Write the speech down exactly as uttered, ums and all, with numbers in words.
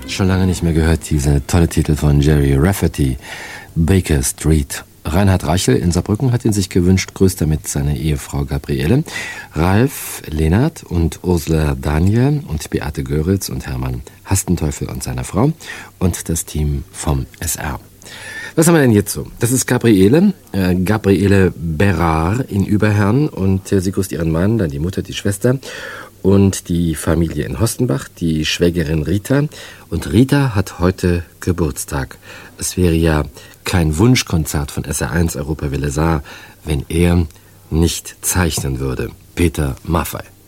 Schon lange nicht mehr gehört, diese tolle Titel von Jerry Rafferty, Baker Street. Reinhard Reichel in Saarbrücken hat ihn sich gewünscht, grüßt damit seine Ehefrau Gabriele, Ralf Lehnert und Ursula Daniel und Beate Göritz und Hermann Hastenteufel und seiner Frau und das Team vom S R. Was haben wir denn jetzt so? Das ist Gabriele, äh, Gabriele Berard in Überherrn und äh, sie grüßt ihren Mann, dann die Mutter, die Schwester und die Familie in Hostenbach, die Schwägerin Rita. Und Rita hat heute Geburtstag. Es wäre ja kein Wunschkonzert von S R eins Europawelle Saar, wenn er nicht zeichnen würde. Peter Maffay.